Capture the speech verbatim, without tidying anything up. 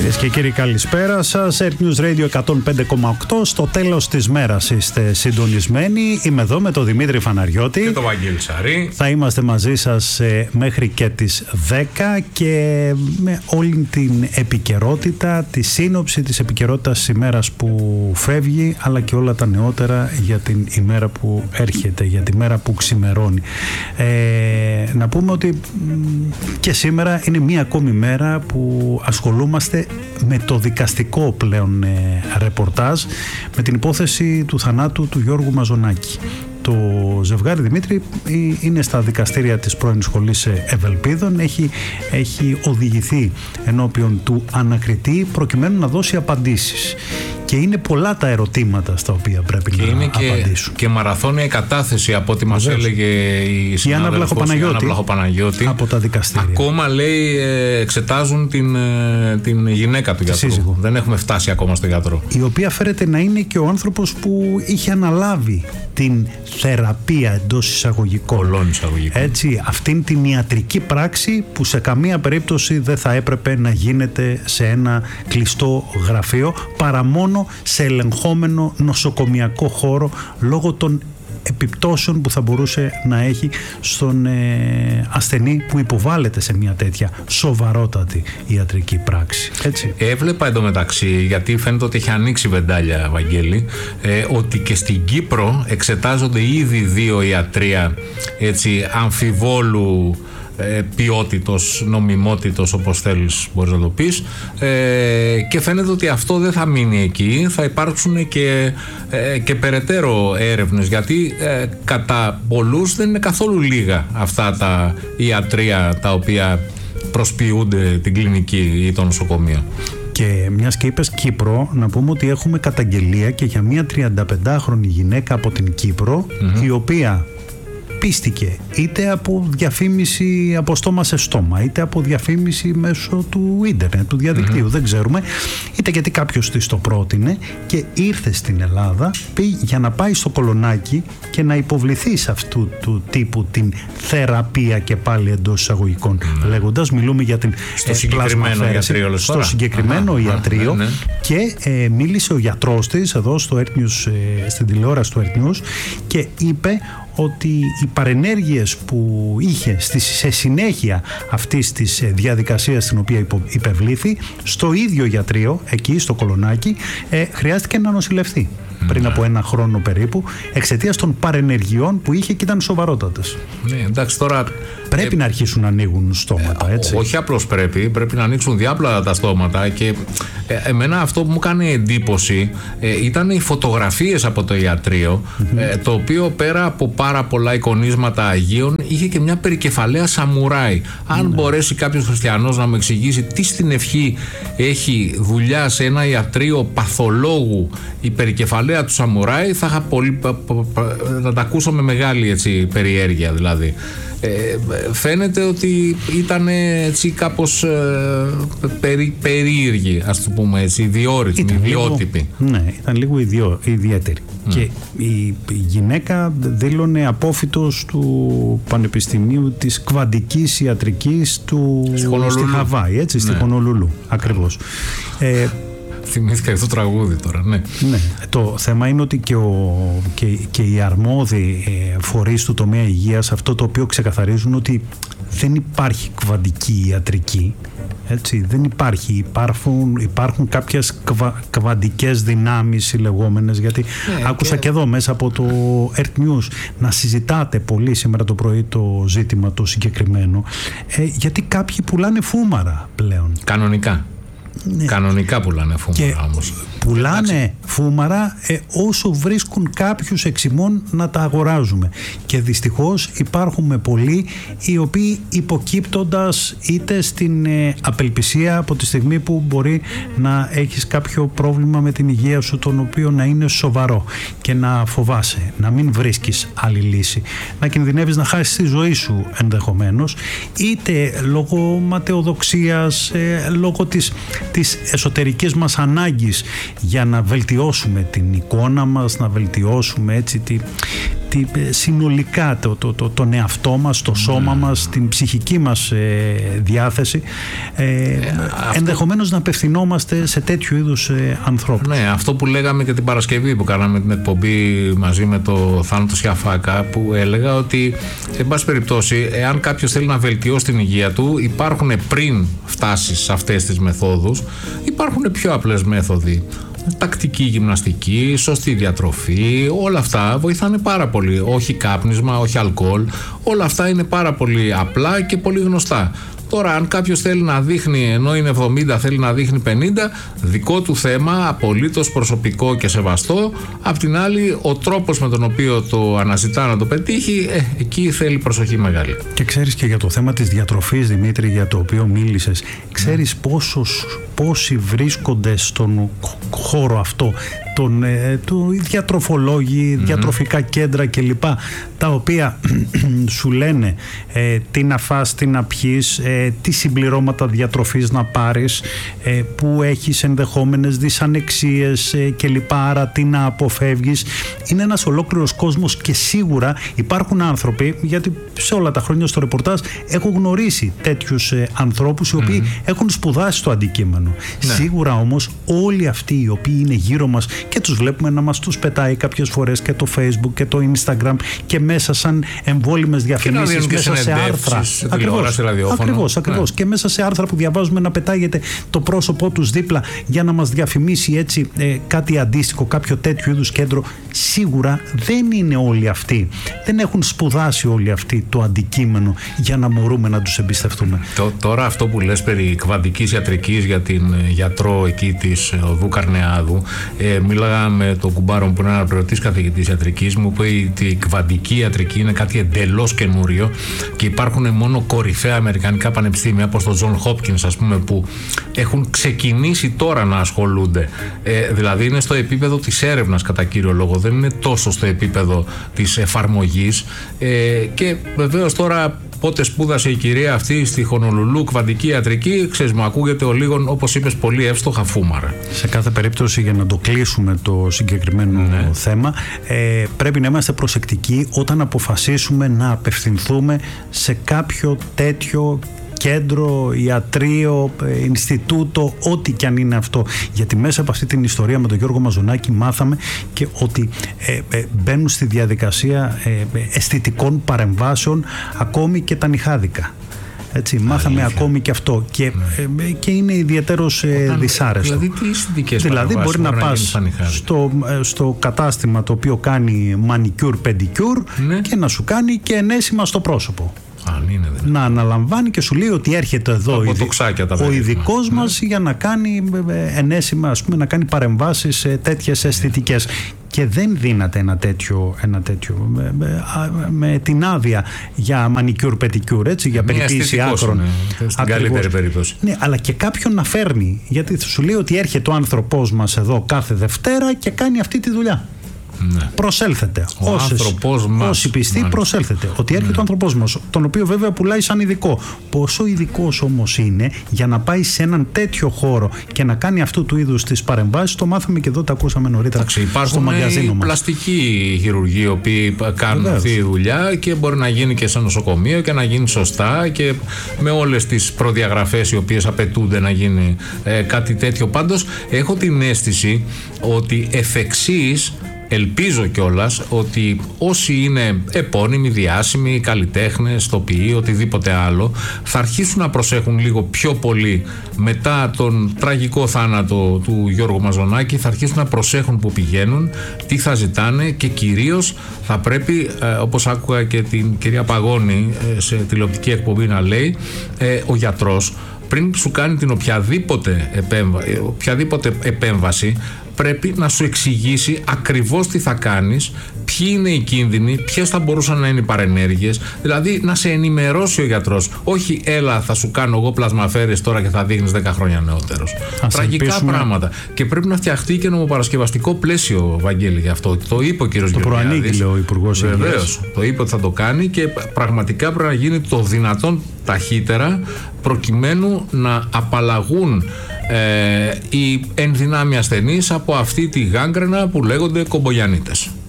Κυρίες και κύριοι, καλησπέρα σας. Earth News Radio εκατόν πέντε κόμμα οκτώ. Στο τέλος της μέρας είστε συντονισμένοι. Είμαι εδώ με τον Δημήτρη Φαναριώτη και τον Βαγγέλη Σαρή. Θα είμαστε μαζί σας ε, μέχρι και τις δέκα και με όλη την επικαιρότητα, τη σύνοψη της επικαιρότητας της ημέρας που φεύγει, αλλά και όλα τα νεότερα για την ημέρα που έρχεται, για τη μέρα που ξημερώνει. Ε, να πούμε ότι και σήμερα είναι μία ακόμη μέρα που ασχολούμαστε με το δικαστικό πλέον ε, ρεπορτάζ, με την υπόθεση του θανάτου του Γιώργου Μαζονάκη. Το ζευγάρι, Δημήτρη, είναι στα δικαστήρια της πρώην σχολής Ευελπίδων. Έχει, έχει οδηγηθεί ενώπιον του ανακριτή προκειμένου να δώσει απαντήσεις. Και είναι πολλά τα ερωτήματα στα οποία πρέπει και να είναι απαντήσουν. Και, και μαραθώνια η κατάθεση, από ό,τι μας έλεγε η συνάδελφος η Άννα Βλαχοπαναγιώτη. Από τα δικαστήρια. Ακόμα, λέει, εξετάζουν την, την γυναίκα του γιατρού. Σύζυγο. Δεν έχουμε φτάσει ακόμα στο γιατρό. Η οποία φέρεται να είναι και ο άνθρωπος που είχε αναλάβει την θεραπεία εντός εισαγωγικών. εισαγωγικών. Έτσι, αυτήν την ιατρική πράξη που σε καμία περίπτωση δεν θα έπρεπε να γίνεται σε ένα κλειστό γραφείο, παρά μόνο σε ελεγχόμενο νοσοκομιακό χώρο, λόγω των επιπτώσεων που θα μπορούσε να έχει στον ε, ασθενή που υποβάλλεται σε μια τέτοια σοβαρότατη ιατρική πράξη. Έτσι. Έβλεπα εντωμεταξύ, γιατί φαίνεται ότι έχει ανοίξει βεντάλια, Βαγγέλη, ε, ότι και στην Κύπρο εξετάζονται ήδη δύο ιατρία, έτσι, αμφιβόλου ποιότητος, νομιμότητος, όπως θέλεις μπορείς να το πεις, ε, και φαίνεται ότι αυτό δεν θα μείνει εκεί, θα υπάρξουν και, ε, και περαιτέρω έρευνες, γιατί ε, κατά πολλούς δεν είναι καθόλου λίγα αυτά τα ιατρία τα οποία προσποιούνται την κλινική ή το νοσοκομείο. Και μιας και είπες Κύπρο, να πούμε ότι έχουμε καταγγελία και για μια τριανταπεντάχρονη γυναίκα από την Κύπρο, mm-hmm. η οποία πίστηκε είτε από διαφήμιση από στόμα σε στόμα, είτε από διαφήμιση μέσω του ίντερνετ, του διαδικτύου, mm-hmm. δεν ξέρουμε, είτε γιατί κάποιος της το πρότεινε και ήρθε στην Ελλάδα για να πάει στο Κολονάκι και να υποβληθεί σε αυτού του τύπου την θεραπεία, και πάλι εντός εισαγωγικών mm-hmm. λέγοντας, μιλούμε για την στο συγκεκριμένο ιατρείο, στο συγκεκριμένο ah, ιατρείο ah, ah, και ε, μίλησε ο γιατρός της εδώ στο Earth News, ε, στην τηλεόραση του Earth News, και είπε ότι οι παρενέργειες που είχε σε συνέχεια αυτής της διαδικασίας στην οποία υπευλήθη στο ίδιο γιατρείο, εκεί στο Κολονάκι, ε, χρειάστηκε να νοσηλευτεί mm. πριν από ένα χρόνο περίπου, εξαιτίας των παρενεργειών που είχε και ήταν σοβαρότατες. Ναι, εντάξει, τώρα πρέπει ε, να αρχίσουν να ανοίγουν στόματα, έτσι. Όχι απλώς πρέπει, πρέπει να ανοίξουν διάπλατα τα στόματα, και ε, εμένα αυτό που μου κάνει εντύπωση ε, ήταν οι φωτογραφίες από το ιατρείο, mm-hmm. ε, το οποίο πέρα από πάρα πολλά εικονίσματα Αγίων είχε και μια περικεφαλαία σαμουράι. Αν mm-hmm. μπορέσει κάποιος χριστιανός να μου εξηγήσει τι στην ευχή έχει δουλειά σε ένα ιατρείο παθολόγου η περικεφαλαία του σαμουράι, θα είχα πολύ, να τα ακούσω με μεγάλη, έτσι, περιέργεια δηλαδή. Ε, φαίνεται ότι ήταν έτσι κάπως ε, περί, περίεργη, ας το πούμε έτσι, ιδιόρυθμη, ιδιότυπη. Ναι, ήταν λίγο ιδιό, ιδιαίτερη. Mm. Και η, η γυναίκα δήλωνε απόφοιτος του Πανεπιστημίου της Κβαντικής Ιατρικής του, στη Χαβάη, έτσι, ναι. στη Χονολουλού, ακριβώς. Ε, Θυμήθηκα αυτό το τραγούδι τώρα, ναι. Ναι. Το θέμα είναι ότι και, ο, και, και οι αρμόδιοι ε, φορείς του τομέα υγείας, αυτό το οποίο ξεκαθαρίζουν, ότι δεν υπάρχει κβαντική ιατρική. Έτσι, δεν υπάρχει. Υπάρχουν, υπάρχουν κάποιες κβα, κβαντικές δυνάμεις οι λεγόμενες, γιατί ναι, άκουσα και... και εδώ μέσα από το Earth News να συζητάτε πολύ σήμερα το πρωί το ζήτημα το συγκεκριμένο, ε, γιατί κάποιοι πουλάνε φούμαρα πλέον. Κανονικά. Ναι. Κανονικά πουλάνε φούμαρα όμως. Πουλάνε Εντάξει. φούμαρα ε, όσο βρίσκουν κάποιους εξημών να τα αγοράζουμε. Και δυστυχώς υπάρχουμε πολλοί οι οποίοι, υποκύπτοντας είτε στην ε, απελπισία από τη στιγμή που μπορεί να έχεις κάποιο πρόβλημα με την υγεία σου, τον οποίο να είναι σοβαρό, και να φοβάσαι να μην βρίσκεις άλλη λύση, να κινδυνεύεις να χάσεις τη ζωή σου ενδεχομένως, είτε λόγω ματαιοδοξίας, ε, λόγω της, της εσωτερικής μας ανάγκης για να βελτιώσουμε την εικόνα μας, να βελτιώσουμε έτσι τη, τη, συνολικά το, το, το, τον εαυτό μας, το σώμα μας, την ψυχική μας ε, διάθεση, ε, ε, ενδεχομένως να απευθυνόμαστε σε τέτοιου είδους ε, ανθρώπους. Ναι, αυτό που λέγαμε και την Παρασκευή που κάναμε την εκπομπή μαζί με το Θάνο Σιαφάκα, που έλεγα ότι εν πάση περιπτώσει, εάν κάποιος θέλει να βελτιώσει την υγεία του, υπάρχουν πριν φτάσει σε αυτές τις μεθόδους, υπάρχουν πιο απλές μέθοδοι. Τακτική γυμναστική, σωστή διατροφή, όλα αυτά βοηθάνε πάρα πολύ. Όχι κάπνισμα, όχι αλκοόλ, όλα αυτά είναι πάρα πολύ απλά και πολύ γνωστά. Τώρα, αν κάποιος θέλει να δείχνει, ενώ είναι εβδομήντα, θέλει να δείχνει πενήντα, δικό του θέμα, απολύτως προσωπικό και σεβαστό. Απ' την άλλη, ο τρόπος με τον οποίο το αναζητά να το πετύχει, ε, εκεί θέλει προσοχή μεγάλη. Και ξέρεις, και για το θέμα της διατροφής, Δημήτρη, για το οποίο μίλησες, ξέρεις ναι. πόσους, πόσοι βρίσκονται στον χώρο αυτό, τον, ε, το, οι διατροφολόγοι, mm-hmm. διατροφικά κέντρα κλπ, τα οποία σου λένε ε, τι να φας, τι να πιείς, ε, τι συμπληρώματα διατροφής να πάρεις, ε, που έχεις ενδεχόμενες δυσανεξίες ε, κλπ, άρα τι να αποφεύγεις. Είναι ένας ολόκληρος κόσμος και σίγουρα υπάρχουν άνθρωποι, γιατί σε όλα τα χρόνια στο ρεπορτάζ έχω γνωρίσει τέτοιους ε, ανθρώπους οι οποίοι mm-hmm. έχουν σπουδάσει το αντικείμενο. Ναι. Σίγουρα όμως όλοι αυτοί οι οποίοι είναι γύρω μας και τους βλέπουμε να μας τους πετάει κάποιες φορές και το Facebook και το Instagram και μέσα σαν εμβόλυμες διαφημίσεις, μέσα σε άρθρα. Σε ακριβώς, ακριβώς, ακριβώς. Ναι. Και μέσα σε άρθρα που διαβάζουμε να πετάγεται το πρόσωπό τους δίπλα για να μας διαφημίσει έτσι ε, κάτι αντίστοιχο, κάποιο τέτοιο είδους κέντρο. Σίγουρα δεν είναι όλοι αυτοί. Δεν έχουν σπουδάσει όλοι αυτοί το αντικείμενο για να μπορούμε να τους εμπιστευτούμε. Το, τώρα αυτό που λες περί κβαντικής ιατρικής για την γιατρό εκεί της οδού Καρνεάδου, ε, μίλαγα με τον κουμπάρο μου που είναι αναπληρωτής καθηγητής ιατρικής, μου είπε ότι η κβαντική ιατρική είναι κάτι εντελώς καινούριο και υπάρχουν μόνο κορυφαία αμερικανικά πανεπιστήμια όπως το John Hopkins, ας πούμε, που έχουν ξεκινήσει τώρα να ασχολούνται. Ε, δηλαδή είναι στο επίπεδο της έρευνας κατά κύριο λόγο, δεν είναι τόσο στο επίπεδο της εφαρμογής. Ε, και βεβαίως τώρα πότε σπούδασε η κυρία αυτή στη Χονολουλού κβαντική ιατρική, ξέρεις, μου ακούγεται ο λίγον, όπως είπες, πολύ εύστοχα φούμαρα. Σε κάθε περίπτωση, για να το κλείσουμε το συγκεκριμένο ναι. θέμα, ε, πρέπει να είμαστε προσεκτικοί όταν αποφασίσουμε να απευθυνθούμε σε κάποιο τέτοιο κέντρο, ιατρείο, Ινστιτούτο, ό,τι και αν είναι αυτό. Γιατί μέσα από αυτή την ιστορία με τον Γιώργο Μαζονάκη μάθαμε και ότι ε, ε, μπαίνουν στη διαδικασία ε, αισθητικών παρεμβάσεων ακόμη και τα νυχάδικα. Έτσι, μάθαμε ακόμη και αυτό και, ναι. ε, και είναι ιδιαίτερος ε, δυσάρεστο. Δηλαδή τι αισθητικές Δηλαδή μπορεί να, να πας στο, ε, στο κατάστημα το οποίο κάνει manicure, pedicure ναι. και να σου κάνει και ενέσιμα στο πρόσωπο. Αν είναι, δηλαδή. Να αναλαμβάνει και σου λέει ότι έρχεται εδώ ο ειδικός ναι. μας για να κάνει ενέσιμα, ας πούμε, να κάνει παρεμβάσεις σε τέτοιες αισθητικές. Και δεν δίνεται ένα τέτοιο, ένα τέτοιο με, με, με την άδεια για manicure pedicure, έτσι, για περιποίηση άκρων. Ναι, στην καλύτερη περίπτωση. Ναι, αλλά και κάποιον να φέρνει, γιατί σου λέει ότι έρχεται ο άνθρωπός μας εδώ κάθε Δευτέρα και κάνει αυτή τη δουλειά. Ναι. Προσέλθετε. Ο άνθρωπος μας. Όσοι πιστοί, μάλιστα. προσέλθετε. Ότι έρχεται ναι. ο άνθρωπός μας, τον οποίο βέβαια πουλάει σαν ειδικό. Πόσο ειδικός όμως είναι για να πάει σε έναν τέτοιο χώρο και να κάνει αυτού του είδους τις παρεμβάσεις, το μάθαμε και εδώ, τα ακούσαμε νωρίτερα. Άξι, στο μαγαζίνο μας. Πλαστικοί χειρουργοί οι οποίοι κάνουν Βεβαίως. αυτή τη δουλειά και μπορεί να γίνει και σε νοσοκομείο και να γίνει σωστά και με όλες τις προδιαγραφές οι οποίες απαιτούνται να γίνει ε, κάτι τέτοιο. Πάντως, έχω την αίσθηση ότι εφ' εξής, ελπίζω κιόλας ότι όσοι είναι επώνυμοι, διάσημοι, καλλιτέχνες, τοπιοί, οτιδήποτε άλλο, θα αρχίσουν να προσέχουν λίγο πιο πολύ μετά τον τραγικό θάνατο του Γιώργου Μαζονάκη, θα αρχίσουν να προσέχουν που πηγαίνουν, τι θα ζητάνε και κυρίως θα πρέπει, ε, όπως άκουγα και την κυρία Παγώνη ε, σε τηλεοπτική εκπομπή να λέει, ε, ο γιατρός πριν σου κάνει την οποιαδήποτε, επέμβα, οποιαδήποτε επέμβαση πρέπει να σου εξηγήσει ακριβώς τι θα κάνεις, ποιοι είναι οι κίνδυνοι, ποιες θα μπορούσαν να είναι οι παρενέργειες, δηλαδή να σε ενημερώσει ο γιατρός. Όχι, έλα, θα σου κάνω εγώ πλασμαφέρες τώρα και θα δείχνεις δέκα χρόνια νεότερος. Τραγικά ελπίσουμε. πράγματα. Και πρέπει να φτιαχτεί και νομοπαρασκευαστικό πλαίσιο, Βαγγέλη, γι' αυτό. Το είπε ο κύριος Γεωργιάδης. Το προανήγγειλε ο Υπουργός Υγείας. Βεβαίως. Το είπε ότι θα το κάνει και πραγματικά πρέπει να γίνει το δυνατόν ταχύτερα προκειμένου να απαλλαγούν ε, οι ενδυνάμει ασθενείς από αυτή τη γάγκρενα που λέγονται κομπογιανίτες.